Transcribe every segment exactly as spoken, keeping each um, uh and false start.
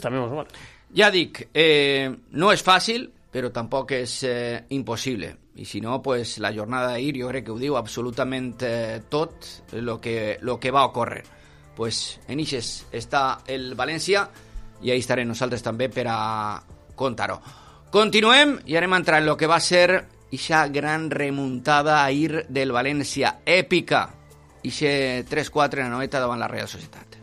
també molt mal. Ja dic, eh, no és fàcil, però tampoc és eh, impossible. I si no, pues, la jornada d'ahir jo crec que ho diu absolutament eh, tot el que, lo que va ocórrer. Pues, en ixes està el València i ahí estarem nosaltres també per a contar-ho. Continuem i anem a entrar en lo que va ser ixa gran remuntada ahir del València, èpica, ixe tres quatre en la noeta davant la Real Societat.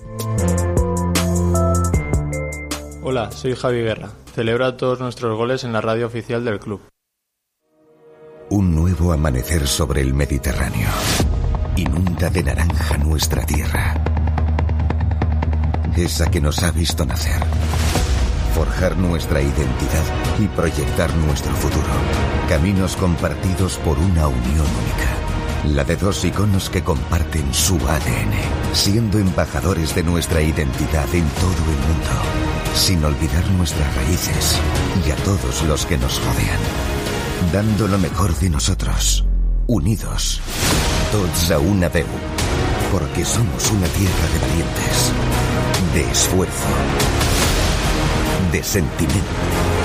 Hola, soy Javi Guerra. Celebra todos nuestros goles en la radio oficial del club. Un nuevo amanecer sobre el Mediterráneo. Inunda de naranja nuestra tierra. Esa que nos ha visto nacer. Forjar nuestra identidad y proyectar nuestro futuro. Caminos compartidos por una unión única. La de dos iconos que comparten su A D N, siendo embajadores de nuestra identidad en todo el mundo, sin olvidar nuestras raíces y a todos los que nos rodean. Dando lo mejor de nosotros, unidos, tots a una veu, porque somos una tierra de valientes, de esfuerzo, de sentimiento,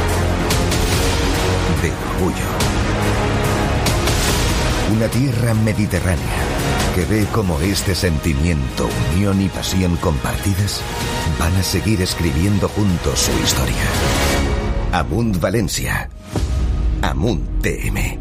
de orgullo. Una tierra mediterránea que ve como este sentimiento, unión y pasión compartidas van a seguir escribiendo juntos su historia. Amunt Valencia. Amunt T M.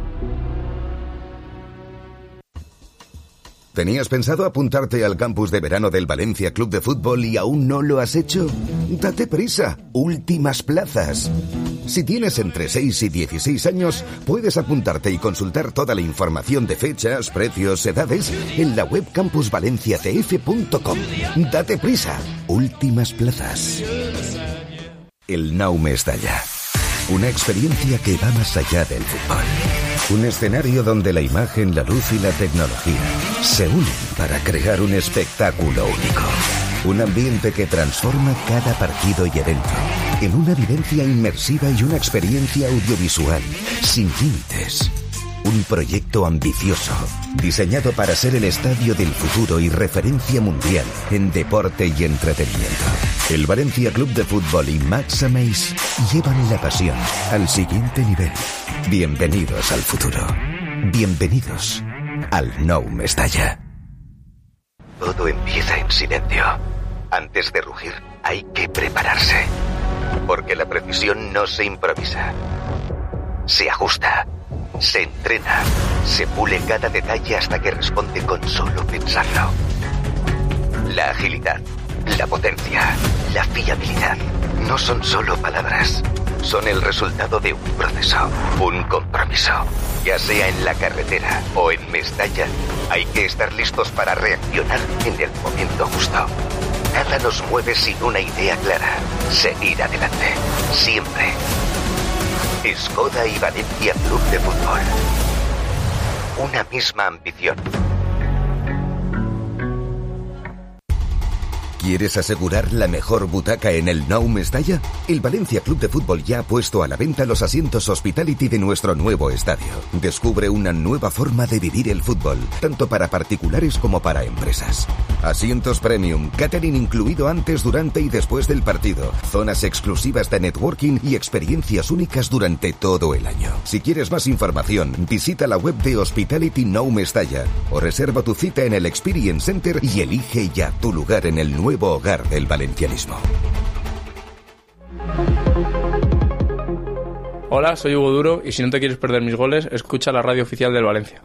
¿Tenías pensado apuntarte al campus de verano del Valencia Club de Fútbol y aún no lo has hecho? Date prisa, últimas plazas. Si tienes entre seis y dieciséis años, puedes apuntarte y consultar toda la información de fechas, precios, edades en la web campus valencia c f punto com. Date prisa, últimas plazas. El Nou Mestalla. Una experiencia que va más allá del fútbol. Un escenario donde la imagen, la luz y la tecnología se unen para crear un espectáculo único. Un ambiente que transforma cada partido y evento en una vivencia inmersiva y una experiencia audiovisual sin límites. Un proyecto ambicioso, diseñado para ser el estadio del futuro y referencia mundial en deporte y entretenimiento. El Valencia Club de Fútbol y Max Ameis llevan la pasión al siguiente nivel. Bienvenidos al futuro. Bienvenidos al Nou Mestalla. Todo empieza en silencio. Antes de rugir, hay que prepararse. Porque la precisión no se improvisa. Se ajusta. Se entrena, se pule cada detalle hasta que responde con solo pensarlo. La agilidad, la potencia, la fiabilidad no son solo palabras, son el resultado de un proceso, un compromiso. Ya sea en la carretera o en Mestalla, hay que estar listos para reaccionar en el momento justo. Nada nos mueve sin una idea clara, seguir adelante, siempre. Skoda y Valencia Club de Fútbol. Una misma ambición. ¿Quieres asegurar la mejor butaca en el Nou Mestalla? El Valencia Club de Fútbol ya ha puesto a la venta los asientos Hospitality de nuestro nuevo estadio. Descubre una nueva forma de vivir el fútbol, tanto para particulares como para empresas. Asientos premium, catering incluido antes, durante y después del partido, zonas exclusivas de networking y experiencias únicas durante todo el año. Si quieres más información, visita la web de Hospitality Nou Mestalla o reserva tu cita en el Experience Center y elige ya tu lugar en el nuevo hogar del valencianismo. Hola, soy Hugo Duro y si no te quieres perder mis goles, escucha la radio oficial del Valencia.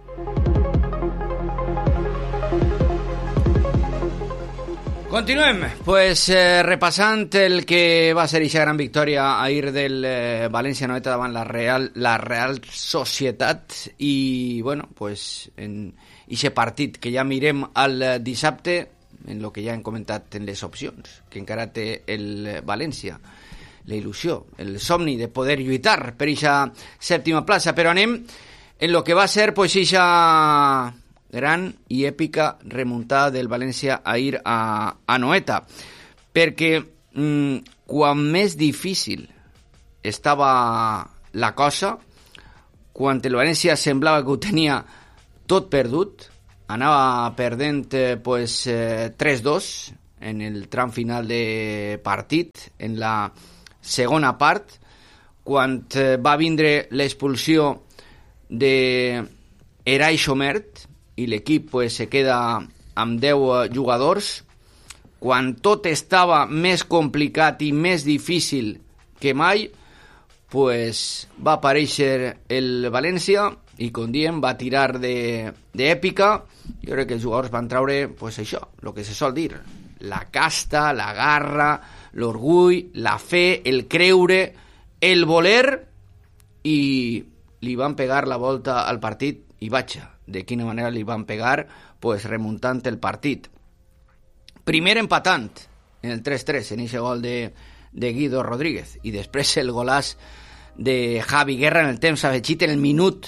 Continuem, pues eh, repassant el que va ser aquesta gran victòria ahir del eh, València Noeta davant la Real, la Real Societat i, bueno, pues en aquest partit que ja mirem al dissabte, en lo que ja hem comentat en les opcions, que encara té el València, la il·lusió, el somni de poder lluitar per aquesta sèptima plaça, però anem en lo que va ser pues aquesta gran i èpica remuntada del València ahir a, a Noeta, perquè mmm, quan més difícil estava la cosa, quan el València semblava que ho tenia tot perdut, anava perdent eh, pues, eh, tres dos en el tram final de partit, en la segona part, quan va vindre l'expulsió de Eray Xomert i l'equip pues, se queda amb deu jugadors, quan tot estava més complicat i més difícil que mai, pues, va aparèixer el València i, com diem, va tirar d'èpica. Jo crec que els jugadors van traure pues, això, el que se sol dir, la casta, la garra, l'orgull, la fe, el creure, el voler, i li van pegar la volta al partit, i vaja, de quina manera li van pegar, pues, remuntant el partit. Primer empatant en el tres tres, en aquest gol de, de Guido Rodríguez, i després el golàs de Javi Guerra en el temps afegit en el minut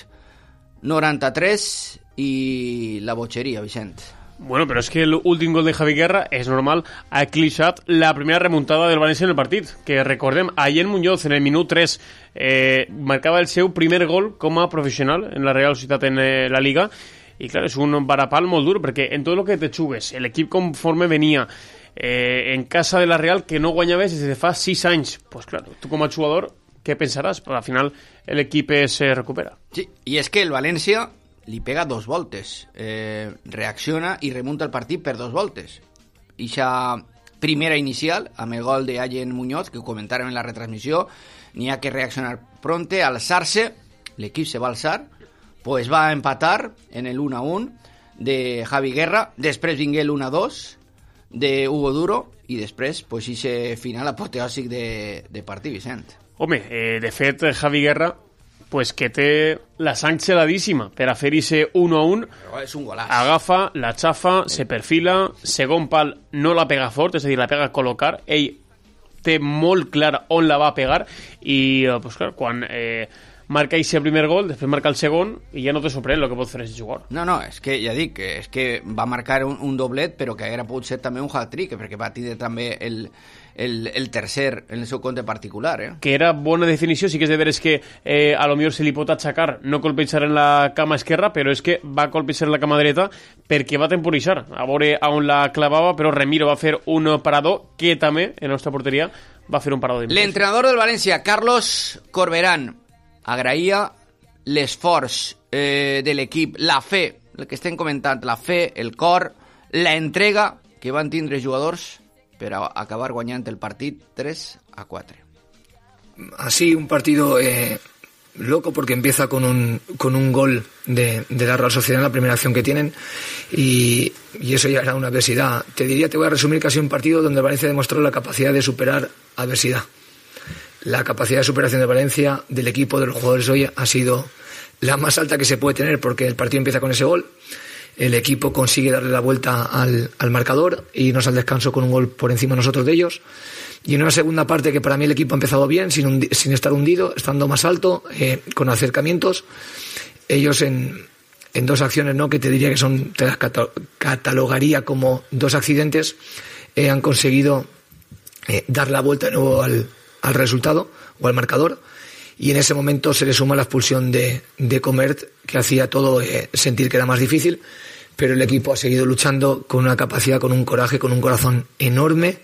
noranta-tres, i la botxeria, Vicent. Bueno, pero es que el último gol de Javi Guerra, es normal, ha eclipsat la primera remuntada del València en el partit, que recordem, Ayén Muñoz en el minut tres eh, marcava el seu primer gol com a professional en la Real Societat en eh, la Liga, i clar, és un varapal molt dur, perquè en tot el que te xugues, l'equip conforme venia eh, en casa de la Real, que no guanyaves des de fa sis anys, pues clar, tu com a jugador, què pensaràs? Però al final l'equip se recupera. Sí, i és que el València li pega dos voltes, eh, reacciona i remunta el partit per dos voltes. Ixa primera inicial, amb el gol de Ayén Muñoz, que ho comentàrem en la retransmissió, n'hi ha que reaccionar pronte, alçar-se, l'equip se va alçar, pues va empatar en el uno a uno de Javi Guerra, després vingué el uno a dos de Hugo Duro, i després, pues, ixe final apoteòsic de, de partit, Vicent. Home, eh, de fet, Javi Guerra, pues que té la sang geladíssima per a fer ese uno a uno. Però és un golaç. Agafa, la xafa, se perfila, segon pal no la pega fort, és a dir, la pega a col·locar. Ell té molt clar on la va pegar i, pues clar, quan eh, marca ese primer gol, després marca el segon i ja no te sorprèn el que pot fer aquest jugador. No, no, és que ja dic, és que va marcar un, un doblet, però que haguera pogut ser també un hat-trick, perquè va tindre també el, el, el tercer en el seu compte particular, eh? Que era bona definició, sí que és de veres que eh, a lo millor se li pot aixacar no colpejar en la cama esquerra, però és que va colpejar en la cama dreta perquè va temporitzar, a veure on la clavava, però Remiro va fer un parador que també, en la nostra porteria, va fer un parador. L'entrenador del València, Carlos Corberán, agraïa l'esforç eh, de l'equip, la fe, el que estem comentant, la fe, el cor, la entrega que van tindre jugadors per a acabar guanyant el partit tres a cuatro. Así un partido eh, loco porque empieza con un, con un gol de, de la Real Sociedad en la primera acción que tienen y, y eso ya era una adversidad. Te diría, te voy a resumir casi un partido donde el Valencia demostró la capacidad de superar adversidad. La capacidad de superación de Valencia, del equipo, de los jugadores hoy ha sido la más alta que se puede tener porque el partido empieza con ese gol, el equipo consigue darle la vuelta al, al marcador y irnos al descanso con un gol por encima de nosotros de ellos, y en una segunda parte que para mí el equipo ha empezado bien, sin, hundi- sin estar hundido, estando más alto, eh, con acercamientos, ellos en, en dos acciones, ¿no?, que te diría que son, te las cata- catalogaría como dos accidentes, eh, han conseguido eh, dar la vuelta de nuevo al al resultado o al marcador, y en ese momento se le suma la expulsión de, de Comert, que hacía todo eh, sentir que era más difícil, pero el equipo ha seguido luchando con una capacidad, con un coraje, con un corazón enorme,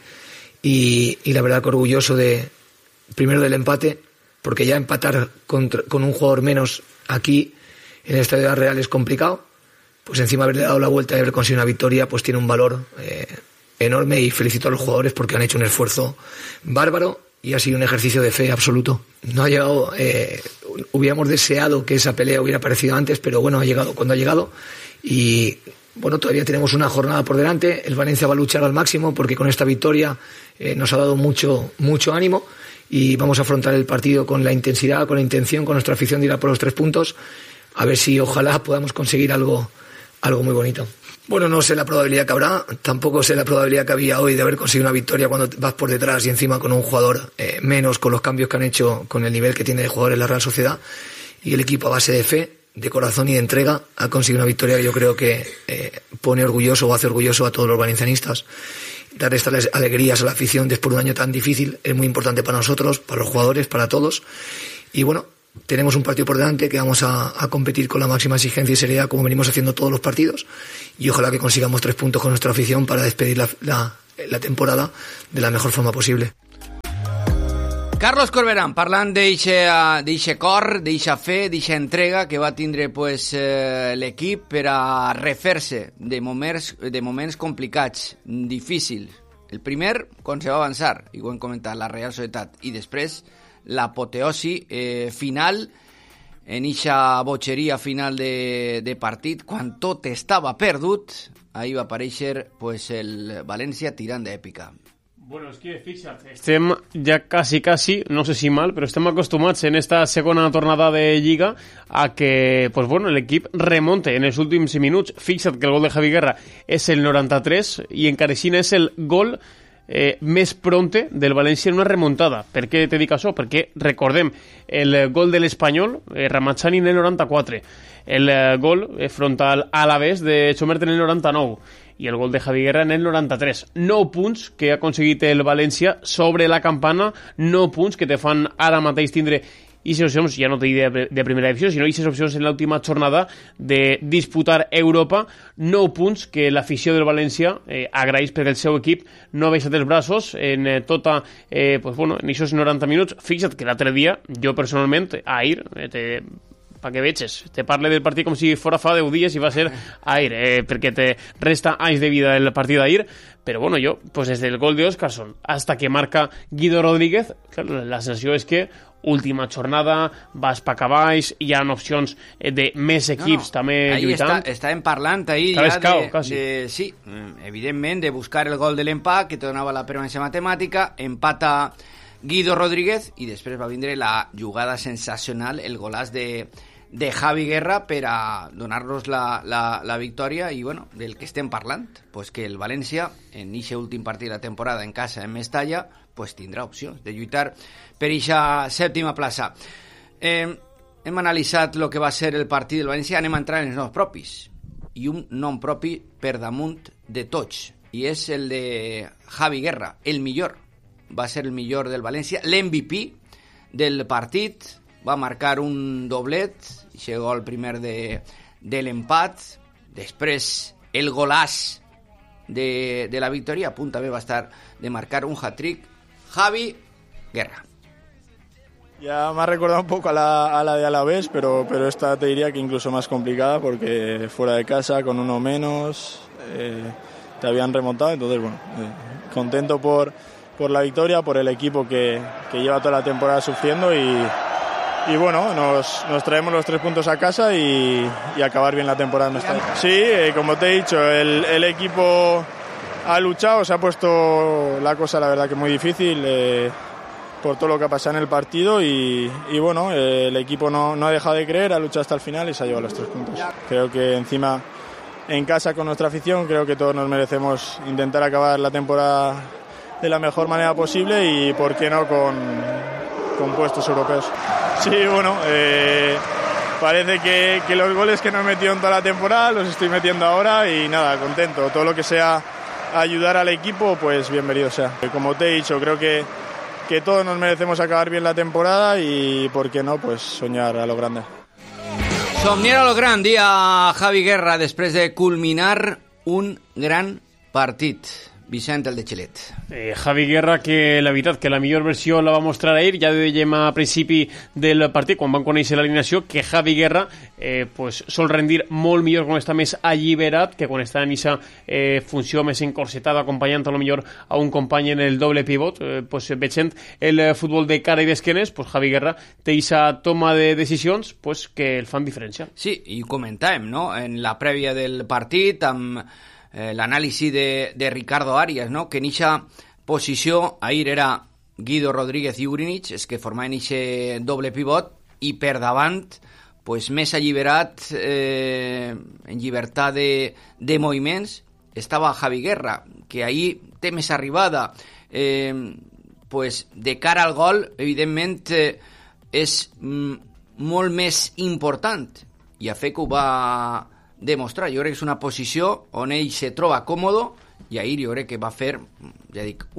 y, y la verdad que orgulloso de, primero del empate, porque ya empatar contra, con un jugador menos aquí en el Estadio de la Real es complicado, pues encima haberle dado la vuelta y haber conseguido una victoria pues tiene un valor eh, enorme, y felicito a los jugadores porque han hecho un esfuerzo bárbaro y ha sido un ejercicio de fe absoluto. No ha llegado, eh, hubiéramos deseado que esa pelea hubiera aparecido antes, pero bueno, ha llegado cuando ha llegado, y bueno, todavía tenemos una jornada por delante. El Valencia va a luchar al máximo porque con esta victoria eh, nos ha dado mucho, mucho ánimo, y vamos a afrontar el partido con la intensidad, con la intención, con nuestra afición de ir a por los tres puntos, a ver si ojalá podamos conseguir algo, algo muy bonito. Bueno, no sé la probabilidad que habrá, tampoco sé la probabilidad que había hoy de haber conseguido una victoria cuando vas por detrás y encima con un jugador eh, menos, con los cambios que han hecho, con el nivel que tiene de jugadores la Real Sociedad, y el equipo a base de fe, de corazón y de entrega ha conseguido una victoria que yo creo que eh, pone orgulloso o hace orgulloso a todos los valencianistas. Dar estas alegrías a la afición después de un año tan difícil es muy importante para nosotros, para los jugadores, para todos, y bueno, tenemos un partido por delante que vamos a, a competir con la máxima exigencia y seriedad como venimos haciendo todos los partidos, y ojalá que consigamos tres puntos con nuestra afición para despedir la, la, la temporada de la mejor forma posible. Carlos Corberán, parlant d'eixe cor, d'eixa fe, d'eixa entrega que va tindre pues, eh, l'equip per a refer-se de moments, de moments complicats, difícils. El primer, quan se va avançar, i ho hem comentat, la Real Societat, i després l'apoteosi eh, final, en eixa botxeria final de, de partit, quan tot estava perdut, ahir va aparèixer pues, el València tirant d'èpica. Bueno, és que, fixa't, estem ja quasi, quasi, no sé si mal, però estem acostumats en esta segona tornada de Lliga a que, pues bueno, l'equip remonte en els últims minuts. Fixa't que el gol de Javi Guerra és el noranta-tres i encara així és el gol eh, més pronte del València en una remuntada. Per què te dic això? Perquè, recordem, el gol de l'Espanyol, eh, Ramazzani en el noranta-quatre, el eh, gol eh, frontal a l'Alavés de Chomert en el noranta-nou, i el gol de Javi Guerra en el noranta-tres. nou punts que ha aconseguit el València sobre la campana, nou punts que te fan ara mateix tindre aquestes opcions, ja no te dic de, de primera divisió, sinó aquestes opcions en l'última jornada de disputar Europa, nou punts que l'afició del València eh, agraeix perquè el seu equip no ha baixat els braços en eh, tota, eh, pues bueno, en aquests noranta minuts. Fixa't que l'altre dia, jo personalment, ahir, eh, te pa que veges, te parle del partit com si fora fa deu dies i va ser ahir, eh, perquè te resta anys de vida el partit d'ahir, però bueno, jo, pues des del gol de Óscarson hasta que marca Guido Rodríguez, claro, la sensació és que última jornada, vas pa cavalls, hi ha opcions de més equips no, no. també ahí lluitant. Està, estàvem parlant ahir ja escau, de, de, sí, evidentment, de buscar el gol de l'empat, que te donava la permanència matemàtica, empata Guido Rodríguez i després va vindre la jugada sensacional, el golaç de de Javi Guerra per a donar-nos la, la, la victòria i bueno, del que estem parlant, pues que el València en aquest últim partit de la temporada en casa en Mestalla pues tindrà opcions de lluitar per aquesta sèptima plaça. Eh, hem analitzat el que va ser el partit del València, anem a entrar en els noms propis i un nom propi per damunt de tots i és el de Javi Guerra, el millor, va ser el millor del València, l'M V P del partit, va marcar un doblet, llegó el primer de, de l'empat, després el golaç de, de la victòria, a punt també va estar de marcar un hat-trick, Javi Guerra. Ya me ha recordado un poco a la, a la de Alavés, pero, pero esta te diría que incluso más complicada porque fuera de casa, con uno menos, eh, te habían remontado, entonces bueno, eh, contento por, por la victoria, por el equipo que, que lleva toda la temporada sufriendo y Y bueno, nos, nos traemos los tres puntos a casa y, y acabar bien la temporada en Mestalla. Sí, eh, como te he dicho, el, el equipo ha luchado, se ha puesto la cosa la verdad que muy difícil eh, por todo lo que ha pasado en el partido y, y bueno, eh, el equipo no, no ha dejado de creer, ha luchado hasta el final y se ha llevado los tres puntos. Creo que encima en casa con nuestra afición creo que todos nos merecemos intentar acabar la temporada de la mejor manera posible y por qué no con, con puestos europeos. Sí, bueno, eh, parece que, que los goles que no he metido en toda la temporada los estoy metiendo ahora y nada, contento. Todo lo que sea ayudar al equipo, pues bienvenido sea. Como te he dicho, creo que, que todos nos merecemos acabar bien la temporada y, por qué no, pues soñar a lo grande. Somniar a lo gran, dia Javi Guerra, després de culminar un gran partit. Vicent, el de Xilet. Eh, Javi Guerra, que la veritat que la millor versió la va mostrar ahir, ja dèiem a principi del partit, quan van conèixer l'alineació, que Javi Guerra eh, pues, sol rendir molt millor quan està més alliberat que quan està en aquesta eh, funció més encorsetada, acompanyant a lo millor a un company en el doble pivot. Eh, pues, veient el futbol de cara i d'esquenes, pues, Javi Guerra té aquesta toma de decisions pues, que el fan diferència. Sí, i ho comentàvem, no?, en la prèvia del partit, amb Eh, l'anàlisi de, de Ricardo Arias, no? Que en eixa posició ahir era Guido Rodríguez i Urinic, és que formaven eixe doble pivot, i per davant pues, més alliberat eh, en llibertat de, de moviments estava Javi Guerra, que ahir té més arribada, eh, pues, de cara al gol evidentment eh, és mm, molt més important, i a fer que ho va demostrar. Jo crec que és una posició on ell se troba còmodo i ahir jo crec que va fer, ja dic, un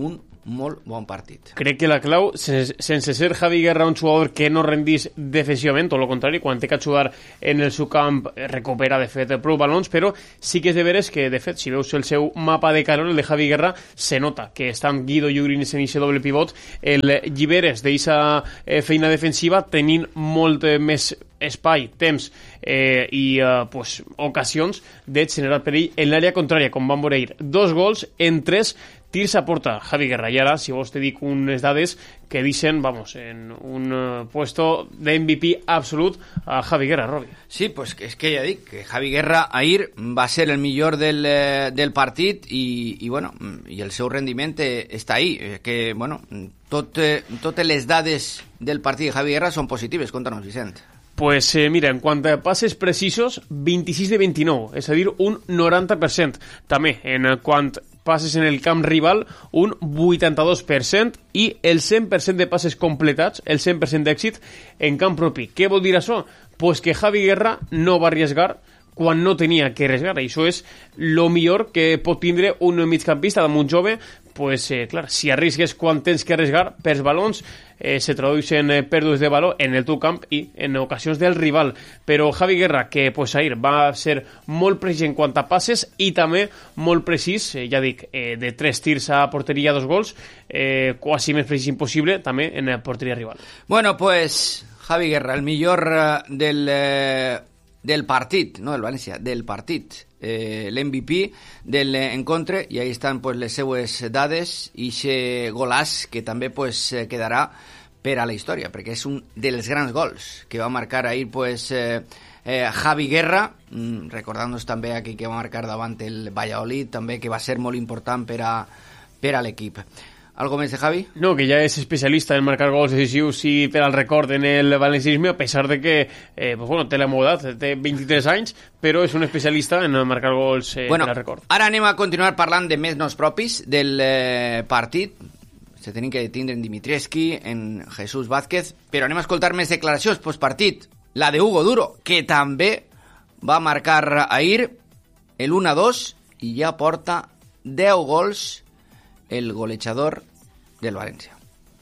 molt bon partit. Crec que la clau, sense, sense ser Javi Guerra un jugador que no rendís defensivament, tot el contrari, quan té que jugar en el seu camp recupera de fet prou balons, però sí que és de veres que, de fet, si veus el seu mapa de calor, el de Javi Guerra, se nota que estan Guido i Urinis en aquest doble pivot, el Lliberes d'aquesta feina defensiva tenint molt més espai, temps eh, i eh, pues, ocasions de generar perill en l'àrea contrària, com van veure ahir. Dos gols en tres tirs a porta Javi Guerra. I ara, si vols te dic unes dades que deixen, vamos, en un uh, puesto de M V P absolut a Javi Guerra, Robi. Sí, pues que és que ja dic que Javi Guerra ahir va ser el millor del, eh, del partit i, i, bueno, i el seu rendiment eh, està ahí, eh, que, bueno, tot, eh, totes les dades del partit de Javi Guerra són positives. Conta-nos, Vicent. Pues eh, mira, en quant a passes precisos, vint-i-sis de vint-i-nou, és a dir, un noranta per cent. També, en quant passes en el camp rival, un vuitanta-dos per cent, i el cent per cent de passes completats, el cent per cent d'èxit en camp propi. Què vol dir això? Pues que Javi Guerra no va arriesgar quan no tenia que arriesgar, i això és el millor que pot tindre un migcampista damunt jove. Pues, eh, clar, si arrisques quan tens que arriesgar, pels balons eh, se tradueixen eh, pèrdues de valor en el teu camp i en ocasions del rival. Però Javi Guerra, que pues, ahir va ser molt precís en quant a passes i també molt precís, eh, ja dic, eh, de tres tirs a porteria, dos gols, eh, quasi més precís impossible també en la porteria rival. Bueno, pues Javi Guerra, el millor eh, del... Eh... del partit, no del València, del partit, eh, l'M V P del encontre, i ahí estan pues, les seues dades i aquest golàs que també pues, quedarà per a la història, perquè és un dels grans gols que va marcar ahir pues, eh, eh, Javi Guerra, mm, recordant-nos també aquí que va marcar davant el Valladolid, també que va ser molt important per a, per a l'equip. ¿Algo més de Javi? No, que ja és especialista en marcar gols decisius i per al record en el valencianisme, a pesar de que eh, pues bueno, té la meva edat, té vint-i-tres anys, però és un especialista en marcar gols eh, bueno, per al record. Ara anem a continuar parlant de més noms propis del eh, partit. Se tenim que tindre en Dimitrievski, en Jesús Vázquez, però anem a escoltar més declaracions postpartit. La de Hugo Duro, que també va marcar ahir el uno a dos i ja porta deu gols el golejador del Valencia.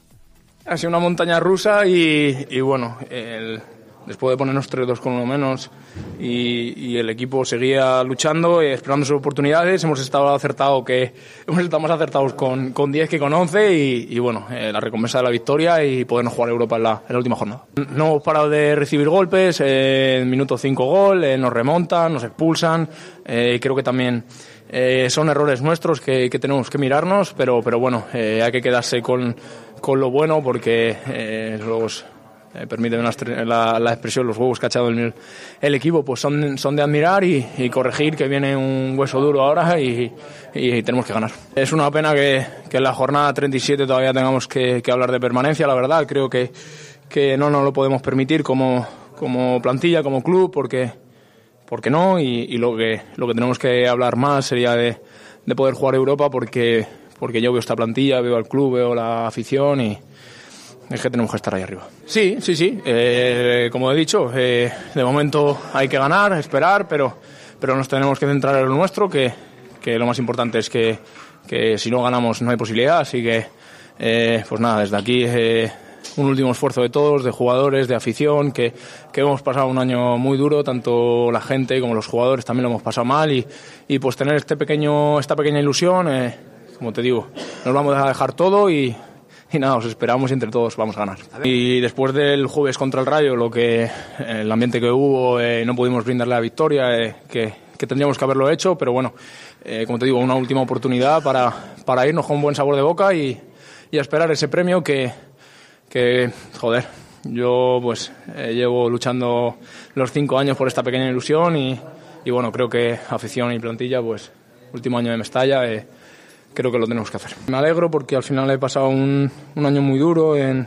Ha sido una montaña rusa y, y bueno, el, después de ponernos tres dos con uno menos y, y el equipo seguía luchando y esperando sus oportunidades, hemos estado acertado que hemos estado más acertados con, con diez que con once y, y bueno, eh, la recompensa de la victoria y podernos jugar Europa en la, en la última jornada. No hemos parado de recibir golpes, eh, en minuto cinco gol, eh, nos remontan, nos expulsan, eh, creo que también Eh, son errores nuestros que, que tenemos que mirarnos, pero, pero bueno, eh, hay que quedarse con, con lo bueno porque eh, los, eh, permíteme la, la, la expresión, los huevos que ha echado el, el equipo pues son, son de admirar y, y corregir, que viene un hueso duro ahora y, y, y tenemos que ganar. Es una pena que, que en la jornada treinta y siete todavía tengamos que, que hablar de permanencia, la verdad, creo que, que no nos lo podemos permitir como, como plantilla, como club, porque... ¿Por qué no? Y, y lo que lo que tenemos que hablar más sería de, de poder jugar Europa porque, porque yo veo esta plantilla, veo al club, veo la afición y es que tenemos que estar ahí arriba. Sí, sí, sí. Eh, como he dicho, eh, de momento hay que ganar, esperar, pero, pero nos tenemos que centrar en lo nuestro, que, que lo más importante es que, que si no ganamos no hay posibilidad. Así que, eh, pues nada, desde aquí... Eh, un último esfuerzo de todos, de jugadores, de afición, que, que hemos pasado un año muy duro, tanto la gente como los jugadores también lo hemos pasado mal y, y pues tener este pequeño, esta pequeña ilusión, eh, como te digo, nos vamos a dejar todo y, y nada, os esperamos y entre todos vamos a ganar. A y después del jueves contra el Rayo, lo que el ambiente que hubo, eh, no pudimos brindarle la victoria, eh, que, que tendríamos que haberlo hecho, pero bueno, eh, como te digo, una última oportunidad para, para irnos con un buen sabor de boca y, y a esperar ese premio que que, joder, yo pues eh, llevo luchando los cinco años por esta pequeña ilusión y, y bueno, creo que afición y plantilla, pues último año de Mestalla, eh, creo que lo tenemos que hacer. Me alegro porque al final he pasado un, un año muy duro, en,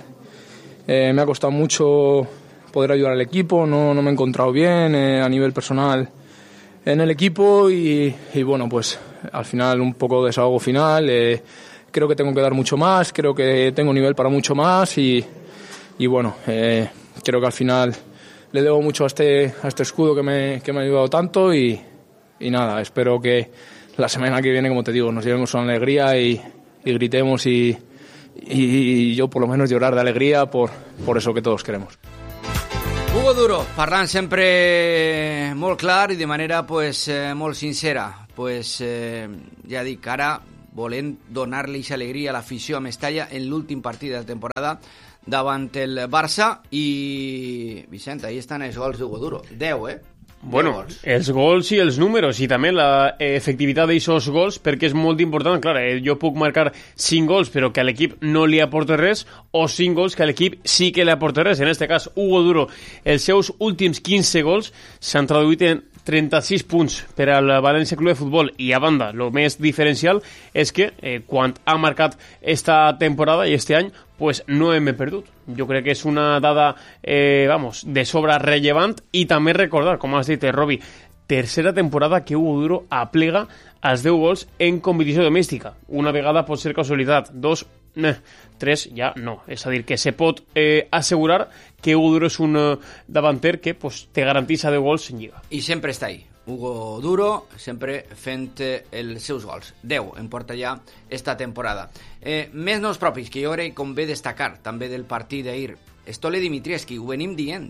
eh, me ha costado mucho poder ayudar al equipo, no, no me he encontrado bien eh, a nivel personal en el equipo y, y bueno, pues al final un poco de desahogo final, eh, creo que tengo que dar mucho más, creo que tengo nivel para mucho más y, y bueno, eh, creo que al final le debo mucho a este, a este escudo que me, que me ha ayudado tanto y, y nada, espero que la semana que viene, como te digo, nos llevemos una alegría y, y gritemos y, y yo por lo menos llorar de alegría por, por eso que todos queremos. Hugo Duro, parlant sempre molt clar i de manera pues, eh, molt sincera. Pues, eh, ja dic, ara volem donar-li aquesta alegria a l'afició a Mestalla en l'últim partit de la temporada davant el Barça i, Vicent, ahí estan els gols d'Hugo Duro. deu, eh? Bueno, els gols i els números i també la efectivitat d'aquests gols, perquè és molt important. Clar, eh, jo puc marcar cinc gols però que a l'equip no li aporta res, o cinc gols que a l'equip sí que li aporta res. En aquest cas, Hugo Duro, els seus últims quinze gols s'han traduït en trenta-sis punts per al València Club de Futbol, i a banda, el més diferencial és que eh, quan ha marcat esta temporada i este any, pues no hem perdut. Jo crec que és una dada eh, vamos, de sobra rellevant, i també recordar, com has dit, eh, Robi, tercera temporada que Hugo Duro aplega els deu gols en competició domèstica. Una vegada pot ser casualitat, dos, eh, tres ja no. És a dir, que se pot eh, assegurar que Hugo Duro és un eh, davanter que pues, te garantitza deu gols en Lliga. I sempre està ahí. Hugo Duro, sempre fent els seus gols. deu en porta ja esta temporada. Eh, més noms propis, que jo crec que convé destacar també del partit d'ahir. Stole Dimitrievski, ho venim dient.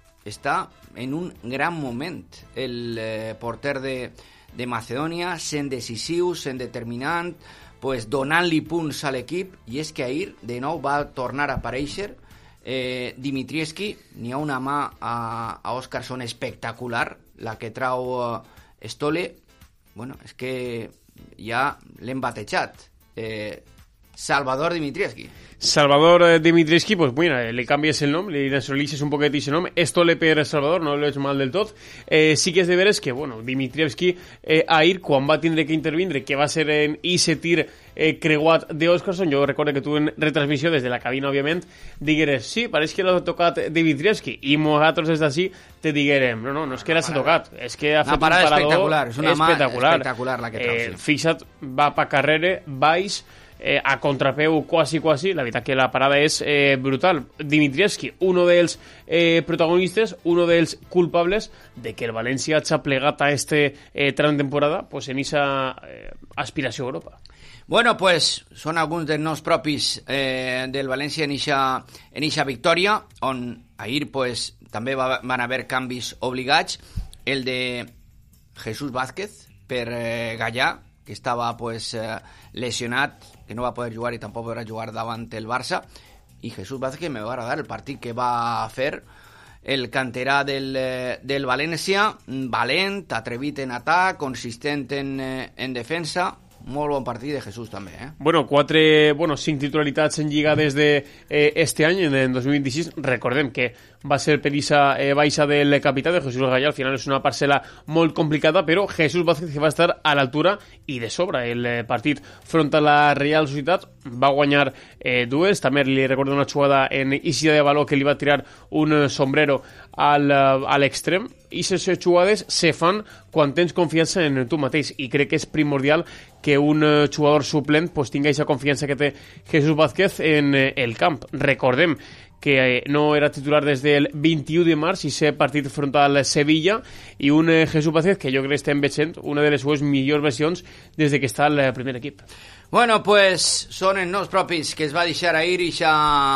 Està en un gran moment el eh, porter de, de Macedònia, sent decisiu, sent determinant, pues, donant-li punts a l'equip, i és que ahir de nou va tornar a aparèixer eh, Dimitrievski. N'hi ha una mà a, a Óscarson espectacular, la que trau uh, Stole. Bueno, és que ja l'hem batejat. Eh, Salvador Dimitrievski. Salvador Dimitrievski, pues mira, le canvies el nom, le nacionalitzes un poquet ese nom, Stole per Salvador, no lo veig mal del tot. Eh, sí que és de veres que, bueno, Dimitrievski eh, ahir, quan va tindre que intervindre, que va ser en ese tir eh, creuat d'Óscarson, jo recordo que tu en retransmissió des de la cabina, òbviament, digueres, sí, pareix que l'ha tocat Dimitrievski, i nosaltres des d'ací te diguerem, no, no, no és que l'ha tocat, és que ha fet un parador espectacular, és una espectacular. mà espectacular la que trau, eh, sí. Fixa't, va pa carrere, baix, Eh, a contrapeu quasi quasi, la veritat que la parada és eh, brutal. Dimitrievski, uno dels eh, protagonistes, uno dels culpables de que el València hagi plegat a este eh, tram temporada pues, en esa eh, aspiració a Europa. Bueno, pues són alguns dels noms propis eh, del València en eixa en eixa victòria, on ahir pues, també va, van haver canvis obligats. El de Jesús Vázquez per eh, Gallà, que estava pues, eh, lesionat, que no va poder jugar i tampoc podrà jugar davant el Barça, i Jesús Vázquez me va agradar el partit que va fer el canterà del, del València, valent, atrevit en atac, consistent en, en defensa. Molt bon partit de Jesús també, eh? Bueno, quatre, bueno, cinc titularitats en Lliga des de eh, este any, en dos mil disset. Recordem que va ser per esa eh, baixa del capità de Jesús Gallà. Al final és una parcel·la molt complicada, però Jesús Vázquez que va estar a l'altura i de sobre. El eh, partit front a la Real Societat va guanyar eh, dues. També li recordo una jugada en Isia de Baló que li va tirar un sombrero al, a l'extrem. I aquestes jugades se fan quan tens confiança en tu mateix, i crec que és primordial que un jugador suplent pues, tingui aquesta confiança que té Jesús Vázquez en el camp. Recordem que no era titular des del vint-i-u de març i ser partit front al Sevilla, i un Jesús Vázquez que jo crec que estem veient una de les seves millors versions des de que està al primer equip. Bueno, pues són els noms propis que es va deixar ahir ixa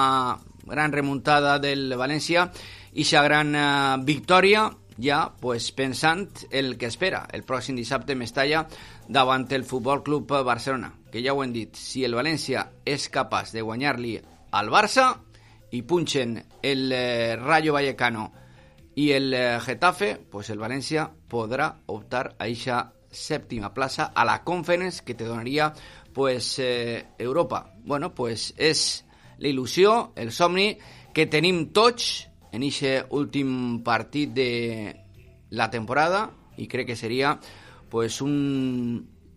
gran remuntada del València, ixa gran uh, victòria, ja pues, pensant el que espera el pròxim dissabte Mestalla davant el Futbol Club Barcelona, que ja ho hem dit, si el València és capaç de guanyar-li al Barça i punxen el eh, Rayo Vallecano i el eh, Getafe, pues el València podrà optar a eixa sèptima plaça a la Conference que te donaria pues, eh, Europa. Bueno, pues és la il·lusió, el somni que tenim tots en aquest últim partit de la temporada, i crec que seria pues, un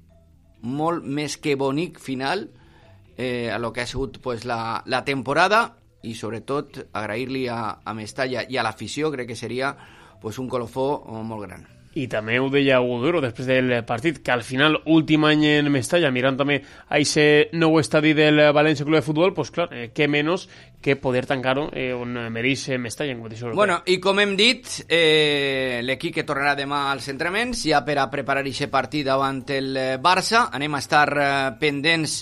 molt més que bonic final eh, a lo que ha sigut pues, la, la temporada, i sobretot agrair-li a, a Mestalla i a l'afició. Crec que seria pues, un colofó molt gran. I també ho deia Hugo Duro després del partit, que al final, últim any en Mestalla, mirant també a aquest nou estadi del València Club de Futbol, pues clar, eh, què menys que poder tancar-ho eh, on mereix Mestalla en competició europea. Bueno, i com hem dit, eh, l'equip que tornarà demà als entrenaments, ja per a preparar aquest partit davant el Barça. Anem a estar eh, pendents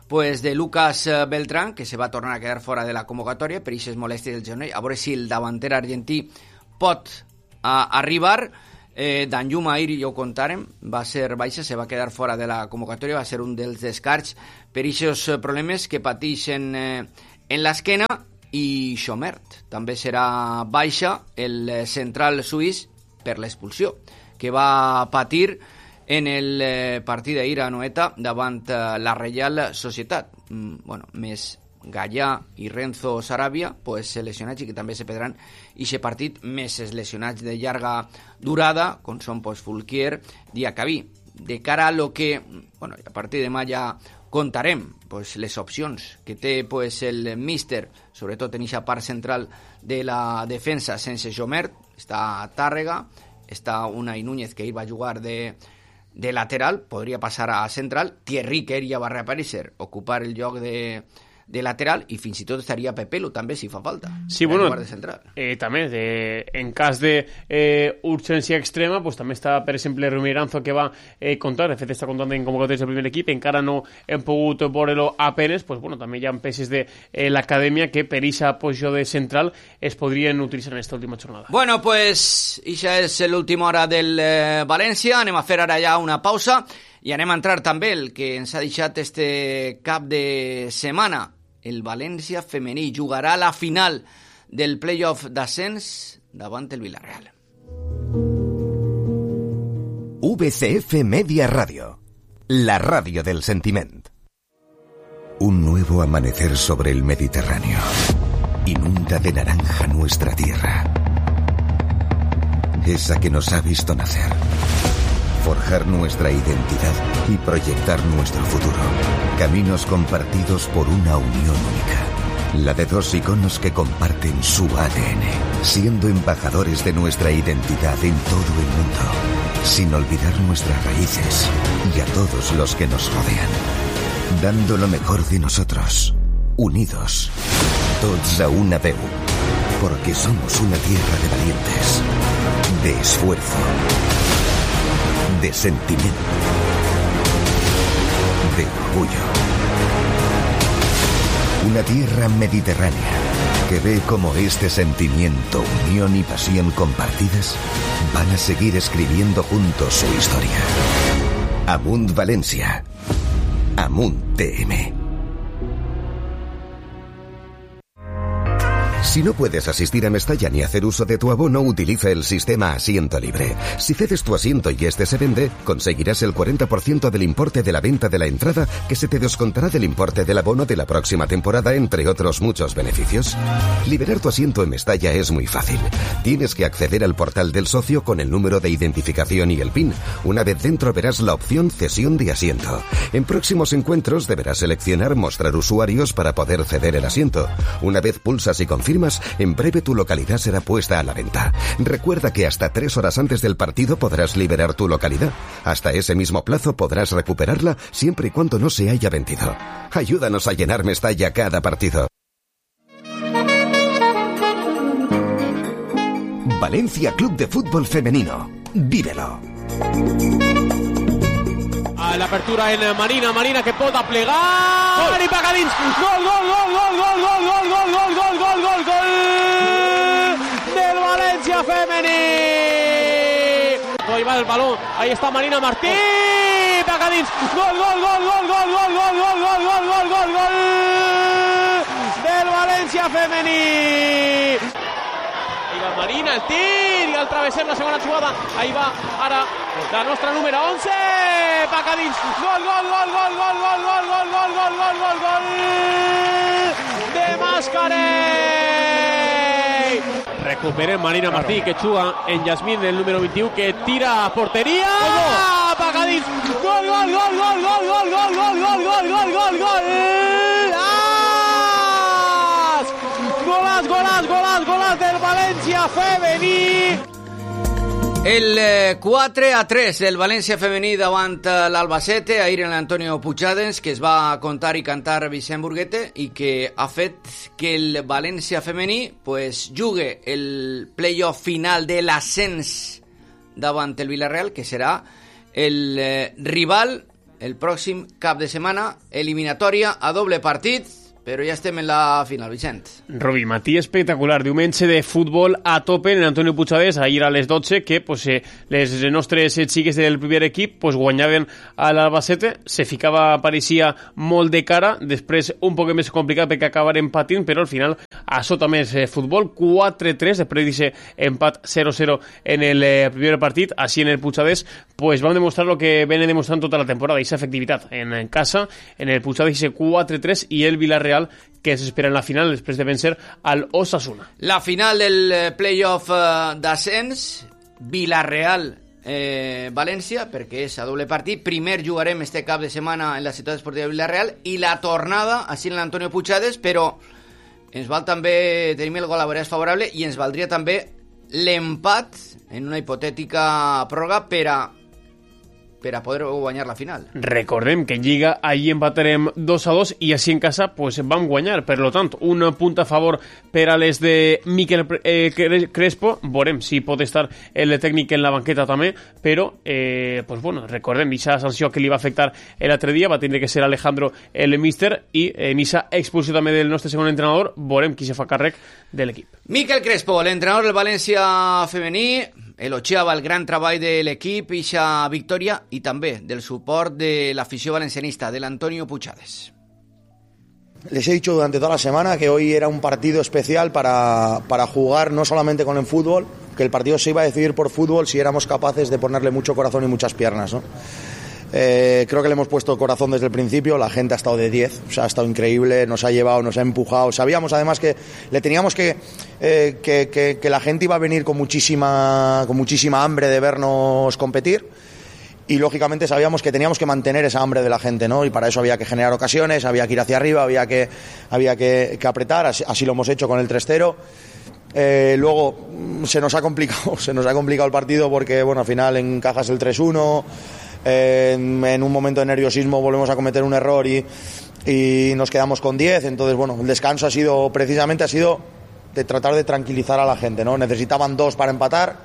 pues, de Lucas Beltrán, que se va a tornar a quedar fora de la convocatòria per aquestes molèsties del genoll, a veure si el davanter argentí pot a, arribar. Eh, Danjuma ahir, ja ho contàrem, va ser baixa, se va quedar fora de la convocatòria, va ser un dels descarts per aquests problemes que pateixen eh, en l'esquena. I Schomert també serà baixa, el central suís, per l'expulsió que va patir en el eh, partit d'ahir a Anoeta davant eh, la Reial Societat. Mm, bueno, més Gallà i Renzo Sarabia, pues, lesionats, i que també se perdran aquest partit, més els lesionats de llarga durada, com són pues, Fulquier i Acabí. De cara a lo que, bueno, a partir de demà ja contarem pues, les opcions que té pues, el míster, sobretot en aquesta part central de la defensa sense Schomert. Està Tàrrega, està Unai Núñez, que ahir va jugar de, de lateral, podria passar a central. Thierry, que ja va reaparèixer, ocupar el lloc de, de lateral, i fins i tot estaria Pepelu també, si fa falta. Sí, bueno, de central. Eh, també, de, en cas de eh, urgència extrema, pues, també està, per exemple, Rumiranzo, que va eh, comptar, de fet està comptant en convocatòries del primer equip, encara no hem pogut veure-lo apenes, pues, bueno, també hi ha peces de eh, l'acadèmia que per aquesta posició de central es podrien utilitzar en esta última jornada. Bueno, pues, ixa és l'última hora del eh, València, anem a fer ara ja una pausa i anem a entrar també el que ens ha deixat este cap de setmana. El València femení jugarà la final del playoff d'ascens davant el Villarreal. V C F Media Radio, la radio del sentiment. Un nuevo amanecer sobre el Mediterráneo inunda de naranja nuestra tierra, esa que nos ha visto nacer, forjar nuestra identidad y proyectar nuestro futuro. Caminos compartidos por una unión única. La de dos iconos que comparten su A D N, siendo embajadores de nuestra identidad en todo el mundo, sin olvidar nuestras raíces y a todos los que nos rodean. Dando lo mejor de nosotros, unidos, tots a una veu, porque somos una tierra de valientes, de esfuerzo, de sentimiento, de orgullo. Una tierra mediterránea que ve como este sentimiento, unión y pasión compartidas van a seguir escribiendo juntos su historia. Amunt Valencia. Amunt T M. Si no puedes asistir a Mestalla ni hacer uso de tu abono, utiliza el sistema Asiento Libre. Si cedes tu asiento y este se vende, conseguirás el cuarenta por ciento del importe de la venta de la entrada, que se te descontará del importe del abono de la próxima temporada, entre otros muchos beneficios. Liberar tu asiento en Mestalla es muy fácil. Tienes que acceder al portal del socio con el número de identificación y el PIN. Una vez dentro verás la opción Cesión de asiento. En próximos encuentros deberás seleccionar Mostrar usuarios para poder ceder el asiento. Una vez pulsas y confirmas, en breve tu localidad será puesta a la venta. Recuerda que hasta tres horas antes del partido podrás liberar tu localidad. Hasta ese mismo plazo podrás recuperarla siempre y cuando no se haya vendido. Ayúdanos a llenar Mestalla cada partido. Valencia Club de Fútbol Femenino. Vívelo. A l'apertura en Marina, Marina que pot aplegar, gol! I paga dins, gol, gol, gol, gol, gol, gol, gol, gol, gol, gol, gol, gol, gol del València femení. Ahí va el balón, ahí está Marina Martí, paga dins, gol, gol, gol, gol, gol, gol, gol, gol, gol, gol, gol, gol, gol del València femení. Ahí va Marina, el tir, i al travesser la segona jugada, ahí va ara la nostra número once, paga dins, gol, gol, gol, gol, gol, gol, gol, gol, gol, gol, gol, gol, gol de Mascarell. Recupera Marina Martí, que juga en Yasmín, el número veintiuno, que tira a portería, paga dins, gol, gol, gol, gol, gol, gol, gol, gol, gol, gol, gol, gol, gol, Golàs, golàs, golàs, golàs del València femení. El eh, quatre a tres del València femení davant l'Albacete, ahir en l'Antonio Puigdens, que es va contar i cantar Vicent Burguete i que ha fet que el València femení pues, jugue el playoff final de l'ascens davant el Villarreal, que serà el eh, rival el pròxim cap de setmana, eliminatòria a doble partit, però ja estem en la final, Vicent. Robi, matí espectacular, diumenge de futbol a tope en Antonio Puigades, ahir a les dotze, que pues, eh, les nostres xiques del primer equip pues, guanyaven a l'Albacete, se ficava, pareixia molt de cara, després un poc més complicat perquè acabaren patint, però al final a sota més eh, futbol, quatre tres, després d'aquest empat zero zero en el eh, primer partit, així en el Puigades, pues vam demostrar el que venen demostrant tota la temporada, aquesta efectivitat en, en casa, en el Puigades, aquest quatre tres, i el Villarreal que s'espera en la final després de vencer al Osasuna. La final del playoff d'ascens, Villarreal eh, València, perquè és a doble partit. Primer jugarem este cap de setmana en la ciutat esportiva de Villarreal i la tornada així en l'Antonio Puigades, però ens val també, tenim el gol a veure favorable i ens valdria també l'empat en una hipotètica pròrroga per a per a poder guanyar la final. Recordem que en Lliga allí empatarem dos a dos i així en casa pues, vam guanyar. Per lo tant, un punt a favor per a les de Miquel eh, Crespo. Veurem si pot estar el tècnic en la banqueta també, però eh, pues, bueno, recordem aquesta sanció que li va afectar l'altre dia, va tindre que ser Alejandro el míster i en aquesta expulsió també del nostre segon entrenador, veurem qui se fa càrrec de l'equip. Miquel Crespo, l'entrenador del València femení, elogiava el gran treball de l'equip i la victòria i també del suport de l'afició valencianista, de l'Antonio Puigades. Les he dicho durante toda la semana que hoy era un partido especial para, para jugar no solamente con el fútbol, que el partido se iba a decidir por fútbol si éramos capaces de ponerle mucho corazón y muchas piernas, ¿no? Eh, creo que le hemos puesto corazón desde el principio, la gente ha estado de diez, o sea, ha estado increíble, nos ha llevado, nos ha empujado, sabíamos además que le teníamos que, eh, que, que, que la gente iba a venir con muchísima, con muchísima hambre de vernos competir y lógicamente sabíamos que teníamos que mantener esa hambre de la gente, ¿no? Y para eso había que generar ocasiones, había que ir hacia arriba, había que, había que, que apretar, así, así lo hemos hecho con el tres cero. Eh, luego se nos ha complicado, se nos ha complicado el partido porque, bueno, al final encajas el tres uno. En, en un momento de nerviosismo volvemos a cometer un error y, y nos quedamos con diez. Entonces, bueno, el descanso ha sido, precisamente ha sido de tratar de tranquilizar a la gente, ¿no? Necesitaban dos para empatar,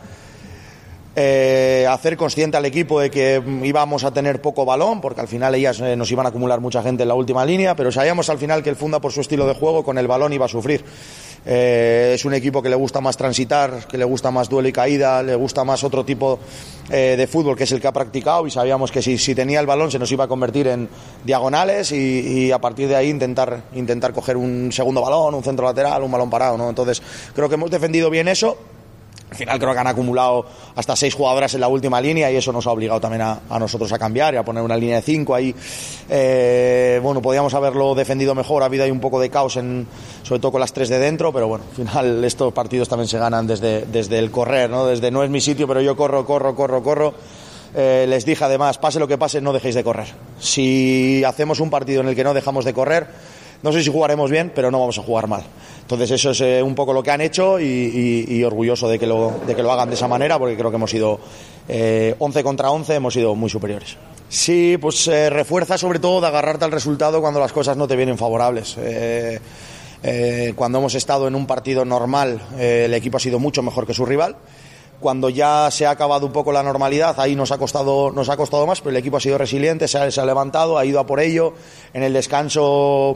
eh, hacer consciente al equipo de que íbamos a tener poco balón, porque al final ellas eh, nos iban a acumular mucha gente en la última línea, pero sabíamos al final que el Funda, por su estilo de juego, con el balón iba a sufrir. Eh, es un equipo que le gusta más transitar, que le gusta más duelo y caída, le gusta más otro tipo eh, de fútbol, que es el que ha practicado, y sabíamos que si, si tenía el balón se nos iba a convertir en diagonales y, y a partir de ahí intentar, intentar coger un segundo balón, un centro lateral, un balón parado, ¿no? Entonces creo que hemos defendido bien eso. Al final creo que han acumulado hasta seis jugadoras en la última línea y eso nos ha obligado también a, a nosotros a cambiar y a poner una línea de cinco ahí. Eh, bueno, podíamos haberlo defendido mejor, ha habido ahí un poco de caos, en, sobre todo con las tres de dentro, pero bueno, al final estos partidos también se ganan desde, desde el correr, ¿no? Desde no es mi sitio, pero yo corro, corro, corro, corro. Eh, les dije además, pase lo que pase, no dejéis de correr. Si hacemos un partido en el que no dejamos de correr, no sé si jugaremos bien, pero no vamos a jugar mal. Entonces eso es eh, un poco lo que han hecho y, y, y orgulloso de que, lo, de que lo hagan de esa manera, porque creo que hemos sido eh, once contra once, hemos sido muy superiores. Sí, pues eh, refuerza sobre todo de agarrarte al resultado cuando las cosas no te vienen favorables. Eh, eh, cuando hemos estado en un partido normal, eh, el equipo ha sido mucho mejor que su rival. Cuando ya se ha acabado un poco la normalidad, ahí nos ha costado, nos ha costado más, pero el equipo ha sido resiliente, se ha, se ha levantado, ha ido a por ello. En el descanso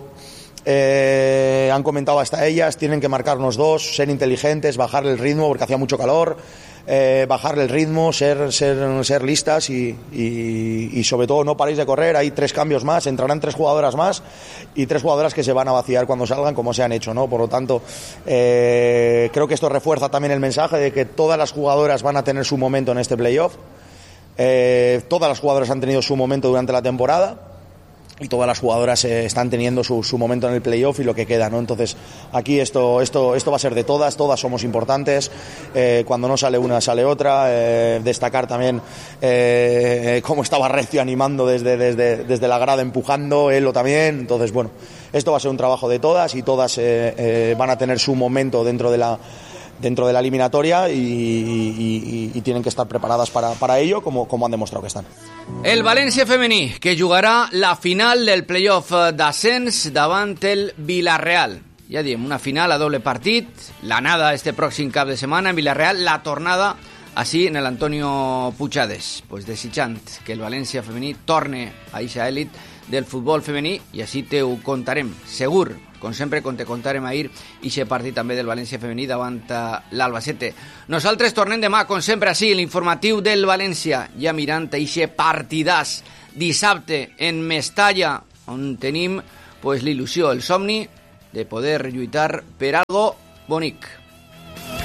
eh, han comentado hasta ellas, tienen que marcarnos dos, ser inteligentes, bajarle el ritmo porque hacía mucho calor, eh, bajarle el ritmo, ser, ser, ser listas y, y, y sobre todo no paréis de correr. Hay tres cambios más, entrarán tres jugadoras más y tres jugadoras que se van a vaciar cuando salgan, como se han hecho, ¿no? Por lo tanto, eh, creo que esto refuerza también el mensaje de que todas las jugadoras van a tener su momento en este playoff. Eh, todas las jugadoras han tenido su momento durante la temporada y todas las jugadoras eh, están teniendo su, su momento en el playoff y lo que queda, ¿no? Entonces aquí esto, esto, esto va a ser de todas, todas somos importantes, eh, cuando no sale una sale otra. Eh, destacar también eh, cómo estaba Recio animando desde, desde, desde la grada, empujando, Elo también. Entonces bueno, esto va a ser un trabajo de todas y todas eh, eh, van a tener su momento dentro de la dentro de la eliminatoria y, y, y, y tienen que estar preparadas para, para ello, como, como han demostrado que están. El València femení, que jugarà la final del playoff d'ascens davant el Villarreal. Ja diem, una final a doble partit, l'anada este pròxim cap de setmana en Villarreal, la tornada Així, en l'Antonio Puigades, pues desitjant que el València femení torne a eixa elit del futbol femení, i així te ho contarem, segur, com sempre, com te contarem ahir, eixe partit també del València femení davant l'Albacete. Nosaltres tornem demà, com sempre, així, l'informatiu del València, ja mirant eixe partidàs dissabte en Mestalla, on tenim pues, l'il·lusió, el somni de poder lluitar per algo bonic.